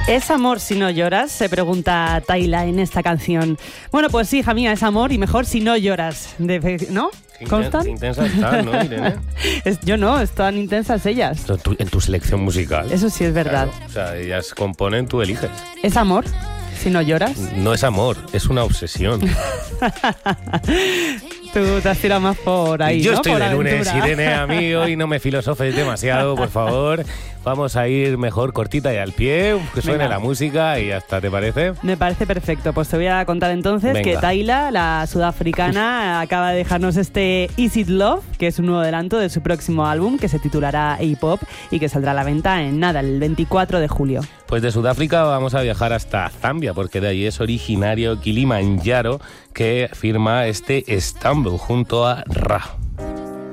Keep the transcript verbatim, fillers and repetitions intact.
¿Es amor si no lloras? Se pregunta Tayla en esta canción. Bueno, pues sí, hija mía, es amor y mejor si no lloras. De, ¿No? ¿Constan? Intensa está, ¿no, Irene? es, yo no, están intensas ellas. Pero tú, en tu selección musical. Eso sí es verdad. Claro, o sea, ellas componen, tú eliges. ¿Es amor si no lloras? No es amor, es una obsesión. Tú te has tirado más por ahí, Yo ¿no? estoy por de aventura. lunes, Irene, a mí hoy no me filosofes demasiado, por favor. Vamos a ir mejor cortita y al pie, que suene Venga. la música y ya está, ¿te parece? Me parece perfecto. Pues te voy a contar entonces Venga. que Tayla, la sudafricana, acaba de dejarnos este Is It Love, que es un nuevo adelanto de su próximo álbum, que se titulará A-Pop y que saldrá a la venta en nada, el veinticuatro de julio. Pues de Sudáfrica vamos a viajar hasta Zambia, porque de allí es originario Kilimanjaro, que firma este Istanbul junto a Ra.